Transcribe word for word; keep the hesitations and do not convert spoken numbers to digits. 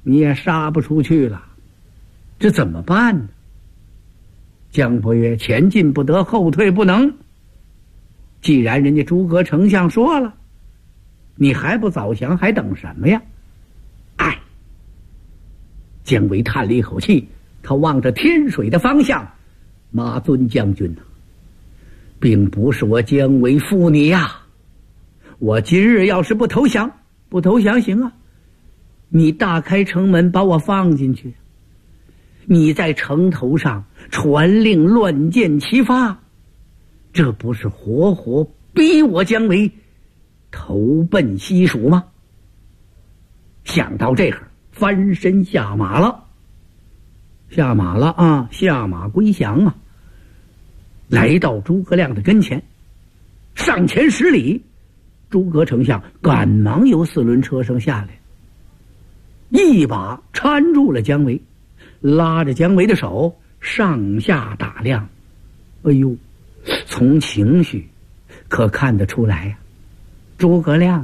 你也杀不出去了，这怎么办呢？姜伯约前进不得，后退不能。既然人家诸葛丞相说了，你还不早降，还等什么呀？哎，姜维叹了一口气，他望着天水的方向，马尊将军呐、啊，并不是我姜维负你呀、啊，我今日要是不投降，不投降行啊，你大开城门把我放进去，你在城头上传令乱箭齐发，这不是活活逼我姜维投奔西蜀吗？想到这会儿，翻身下马了，下马了啊，下马归降啊！来到诸葛亮的跟前，上前十里，诸葛丞相赶忙由四轮车上下来，一把搀住了姜维，拉着姜维的手上下打量。哎呦，从情绪可看得出来呀、啊，诸葛亮